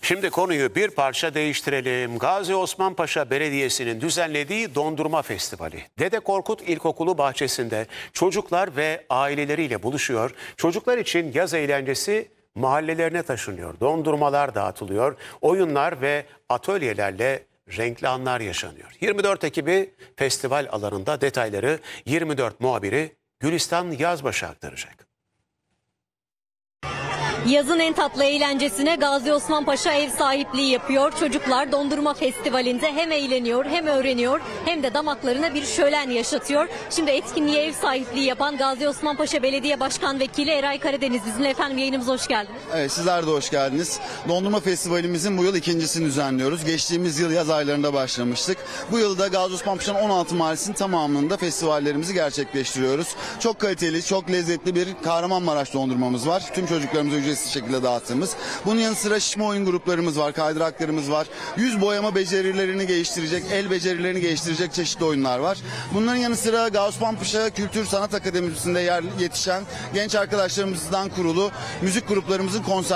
Şimdi konuyu bir parça değiştirelim. Gazi Osman Paşa Belediyesi'nin düzenlediği Dondurma Festivali. Dede Korkut İlkokulu bahçesinde çocuklar ve aileleriyle buluşuyor. Çocuklar için yaz eğlencesi mahallelerine taşınıyor. Dondurmalar dağıtılıyor. Oyunlar ve atölyelerle renkli anlar yaşanıyor. 24 ekibi festival alanında, detayları 24 muhabiri Gülistan Yazbaşı aktaracak. Yazın en tatlı eğlencesine Gazi Osman Paşa ev sahipliği yapıyor. Çocuklar Dondurma Festivali'nde hem eğleniyor hem öğreniyor hem de damaklarına bir şölen yaşatıyor. Şimdi etkinliğe ev sahipliği yapan Gazi Osman Paşa Belediye Başkan Vekili Eray Karadeniz bizimle. Efendim, yayınımıza hoş geldiniz. Evet, sizler de hoş geldiniz. Dondurma Festivalimizin bu yıl ikincisini düzenliyoruz. Geçtiğimiz yıl yaz aylarında başlamıştık. Bu yıl da Gazi Osman Paşa'nın 16 mahallesinin tamamında festivallerimizi gerçekleştiriyoruz. Çok kaliteli, çok lezzetli bir Kahramanmaraş dondurmamız var. Tüm çocuklarımıza ücretsiz şekilde dağıttığımız. Bunun yanı sıra şişme oyun gruplarımız var, kaydıraklarımız var. Yüz boyama becerilerini geliştirecek, el becerilerini geliştirecek çeşitli oyunlar var. Bunların yanı sıra Gazi Osman Paşa Kültür Sanat Akademisi'nde yetişen genç arkadaşlarımızdan kurulu müzik gruplarımızın konser